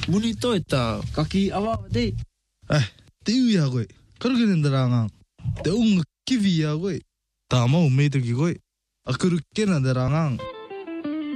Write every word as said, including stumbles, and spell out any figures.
Bonito eta kaki awak deh. Eh, tiu ya gue. Kalau kena derangang, teung kivi ya gue. Tama umay tu gue. Aku kena derangang.